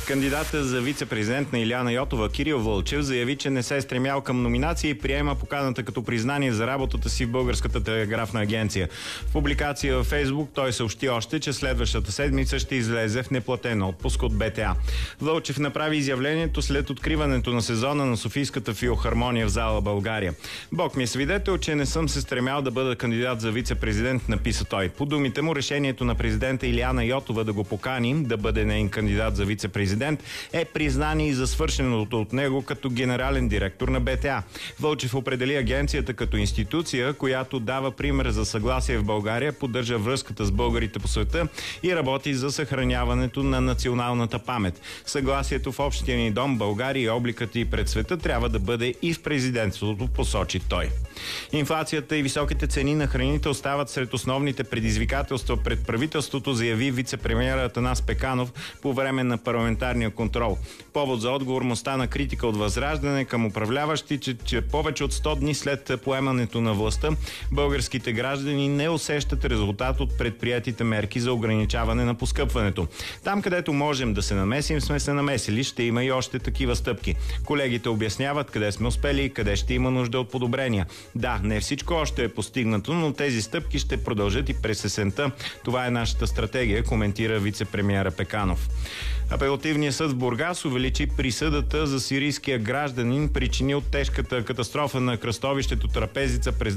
Кандидата за вице-президент на Илияна Йотова Кирил Вълчев заяви, че не се е стремял към номинация и приема поканата като признание за работата си в Българската телеграфна агенция. В публикация във Фейсбук той съобщи още, че следващата седмица ще излезе в неплатен отпуск от БТА. Вълчев направи изявлението след откриването на сезона на Софийската филхармония в зала България. Бог ми е свидетел, че не съм се стремял да бъда кандидат за вице-президент, написа той. По думите му, решението на президента Илияна Йотова да го покани да бъде неин кандидат за вице-президент е признание и за свършеното от него като генерален директор на БТА. Вълчев определи агенцията като институция, която дава пример за съгласие в България, поддържа връзката с българите по света и работи за съхраняването на националната памет. Съгласието в общия ни дом, България и обликът и пред света трябва да бъде и в президентството, посочи той. Инфлацията и високите цени на храните остават сред основните предизвикателства пред правителството, заяви вице-премиерът Атанас Пеканов по време на парламентарния контрол. Повод за отговор му стана критика от Възраждане към управляващи, че повече от 100 дни след поемането на властта българските граждани не усещат резултат от предприятите мерки за ограничаване на поскъпването. Там, където можем да се намесим, сме се намесили. Ще има и още такива стъпки. Колегите обясняват къде сме успели и къде ще има нужда от подобрения. Да, не всичко още е постигнато, но тези стъпки ще продължат и през есента. Това е нашата стратегия, коментира вице-премиера Пеканов. Апелативният съд в Бургас увеличи присъдата за сирийския гражданин, причинил тежката катастрофа на кръстовището Трапезица през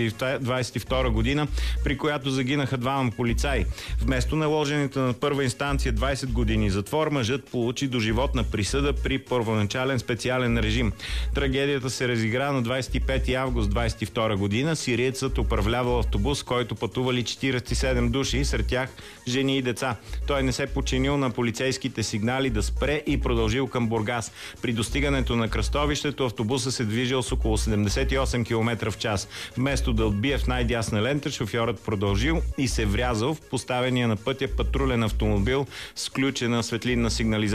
2022 година, при която загинаха двама полицаи. Вместо наложените на първа инстанция 20 години затвор, мъжът получи доживотна присъда при първоначален специален режим. Трагедията се разигра на 25 август 2022 година. Сириецът управлявал автобус, който пътували 47 души, сред тях жени и деца. Той не се подчинил на полицейските сигнали да спре и продължил към Бургас. При достигането на кръстовището автобуса се движил с около 78 км в час. Вместо да отбие в най-дясна лента, шофьорът продължил и се врязал в поставения на пътя патрулен автомобил с включена светлинна сигнализация.